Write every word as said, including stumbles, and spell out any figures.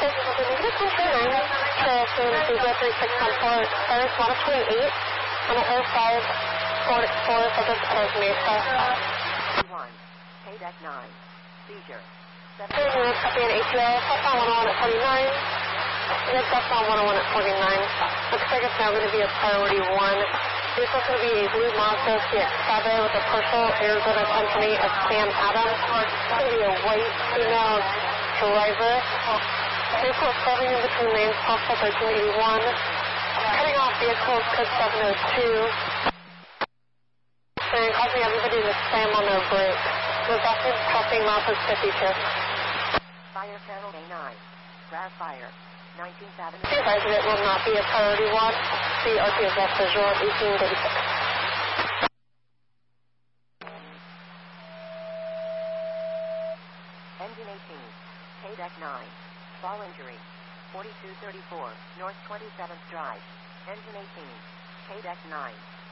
on the oh five four four subject as Mesa. one, K deck nine, seizure. Three units, copy an A T O, southbound one oh one at forty-nine. Unit southbound one oh one at forty-nine. Looks like it's now going to be a priority one. This is going to be a blue Mazda C X seven with a partial Arizona company of Sam Adams. It's going to be a white female driver. Vehicle is serving in between lanes, possible thirteen eighty-one. Cutting off vehicles, code seven oh two. And causing everybody to slam on their brakes. The buses crossing Mazda's fifty-fifth. Fire channel A nine. Grass fire. nineteen seventy. The advisor it will not be a priority one. The R P is left visual at eighteen thirty-six. Engine eighteen. K deck nine. Fall injury. forty-two thirty-four. North twenty-seventh Drive. Engine eighteen. K deck nine.